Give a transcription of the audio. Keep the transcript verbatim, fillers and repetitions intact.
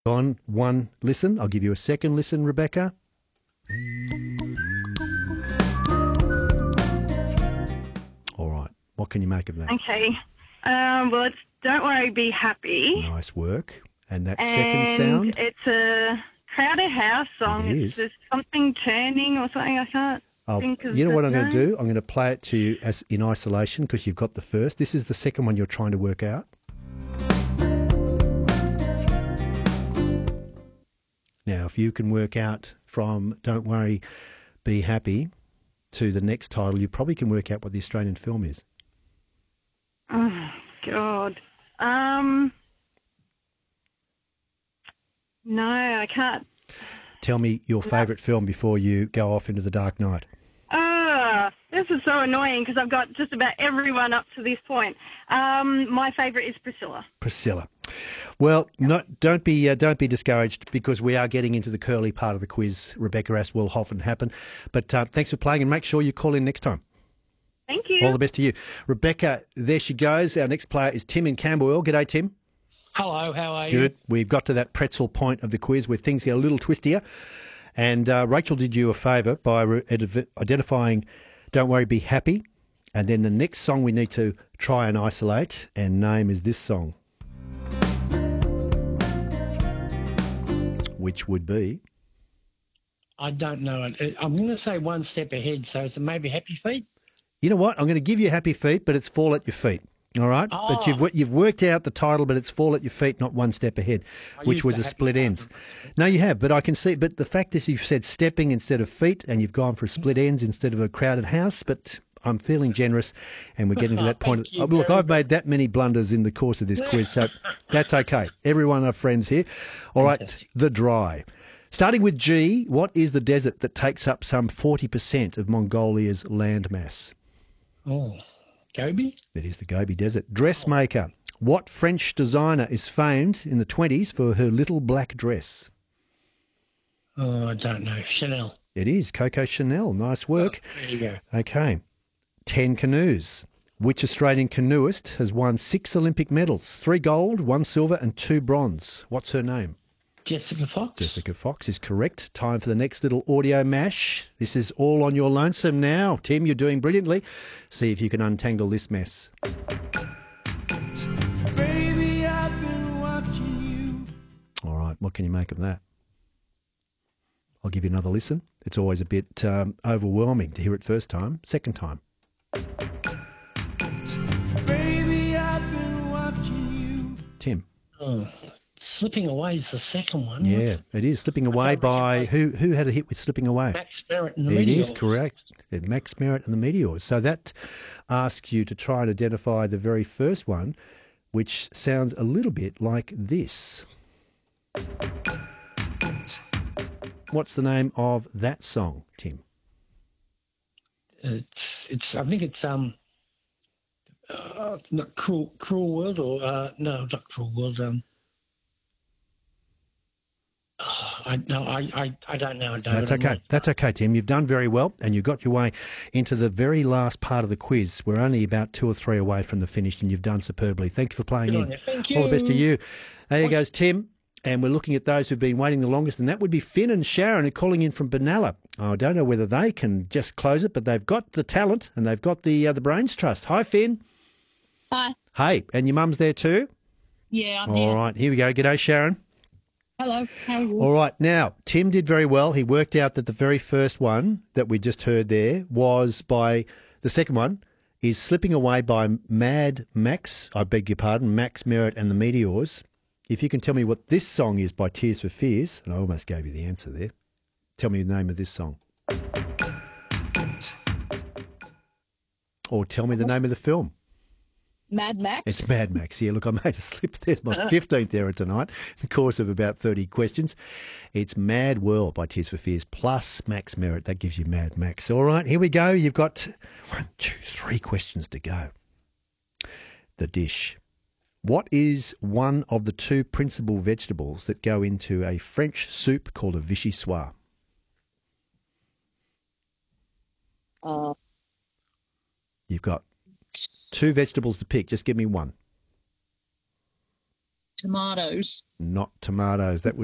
On one listen. I'll give you a second listen, Rebecca. All right. What can you make of that? Okay. Um, well, it's Don't Worry, Be Happy. Nice work. And that And second sound? it's a Crowded House song. It It's is. just something turning or something. I can't I'll, think of you know the what I'm going to name. do? I'm going to play it to you as in isolation because you've got the first. This is the second one you're trying to work out. Now, if you can work out from Don't Worry, Be Happy to the next title, you probably can work out what the Australian film is. Oh, God. Um, no, I can't. Tell me your favourite film before you go off into the dark night. Ah, this is so annoying because I've got just about everyone up to this point. Um, my favourite is Priscilla. Priscilla. Well, no, don't be uh, don't be discouraged because we are getting into the curly part of the quiz, Rebecca, as will often happen. But uh, thanks for playing and make sure you call in next time. Thank you. All the best to you. Rebecca, there she goes. Our next player is Tim in Camberwell. G'day, Tim. Hello, how are you? Good. We've got to that pretzel point of the quiz where things get a little twistier. And uh, Rachel did you a favour by re- identifying Don't Worry, Be Happy. And then the next song we need to try and isolate and name is this song, which would be? I don't know. I'm going to say One Step Ahead, so it's maybe Happy Feet? You know what? I'm going to give you Happy Feet, but it's Fall at Your Feet. All right? Oh. But you've you've worked out the title, but it's Fall at Your Feet, not One Step Ahead, I which used was the a happy split part. ends. No, you have, but I can see. But the fact is you've said stepping instead of feet, and you've gone for a split ends instead of a crowded house, but I'm feeling generous, and we're getting to that point. Thank you Oh, look, very I've made that many blunders in the course of this quiz, so that's okay. Everyone are friends here. All right, Fantastic. The Dry. Starting with G, what is the desert that takes up some forty percent of Mongolia's landmass? Oh, Gobi? It is the Gobi Desert. Dressmaker. What French designer is famed in the twenties for her little black dress? Oh, I don't know. Chanel. It is Coco Chanel. Nice work. There you go. Okay. Ten canoes. Which Australian canoeist has won six Olympic medals? Three gold, one silver and two bronze. What's her name? Jessica Fox? Jessica Fox is correct. Time for the next little audio mash. This is all on your lonesome now. Tim, you're doing brilliantly. See if you can untangle this mess. Baby, I've been watching you. All right, what can you make of that? I'll give you another listen. It's always a bit um, overwhelming to hear it first time. Second time. Baby, I've been watching you. Tim. Oh, Slipping Away is the second one. Yeah, it is. Slipping Away by... Who who had a hit with Slipping Away? Max Merritt and the It Meteors. is correct. Uh, Max Merritt and the Meteors. So that asks you to try and identify the very first one, which sounds a little bit like this. What's the name of that song, Tim? It's, it's, I think it's, um, uh, not Cruel, Cruel World or, uh, no, not Cruel World, um, oh, I, no, I, I, I don't know. David. That's I'm okay. not- That's okay, Tim. You've done very well, and you got your way into the very last part of the quiz. We're only about two or three away from the finish, and you've done superbly. Thank you for playing Good in. on you. Thank All the best to you. you. There goes Tim. And we're looking at those who've been waiting the longest, and that would be Finn and Sharon, who are calling in from Benalla. I don't know whether they can just close it, but they've got the talent and they've got the uh, the brains trust. Hi, Finn. Hi. Hey, and your mum's there too? Yeah, I'm All here. right, here we go. G'day, Sharon. Hello. How are you? All right, now, Tim did very well. He worked out that the very first one that we just heard there was by, the second one is Slipping Away by Mad Max, I beg your pardon, Max Merritt and the Meteors. If you can tell me what this song is by Tears for Fears, and I almost gave you the answer there, tell me the name of this song. Or tell me the name of the film. Mad Max. It's Mad Max. Yeah, look, I made a slip. There's my fifteenth error tonight in the course of about thirty questions. It's Mad World by Tears for Fears plus Max Merritt. That gives you Mad Max. All right, here we go. You've got one, two, three questions to go. The dish. What is one of the two principal vegetables that go into a French soup called a vichyssoise? Uh, You've got two vegetables to pick. Just give me one. tomatoes. Not tomatoes. That